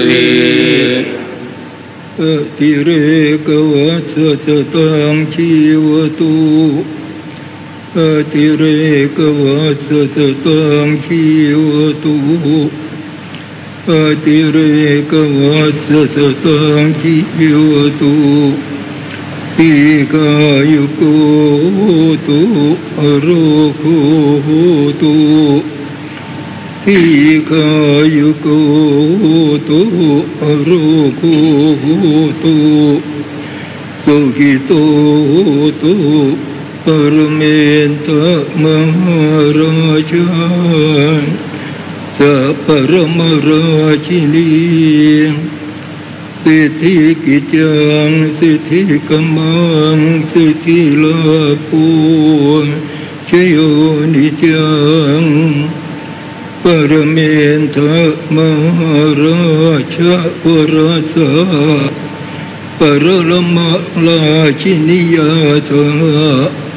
ติติเรกวัฏสตังชีวตุติเรกวัฏสตังชีวตุติเรกวัฏสตังชีวตุปีกายุโกตุอโรโคตุปีกายุโกตุอโรโคตุสุขิโตตุปรเมนตมหาราชาสัพพรมราชินีสิทธิกิจจังสิทธิกัมมังสิทธิลาภุชโยนิจังปรเมนทมหาราชวราชาปรลมราชินียาส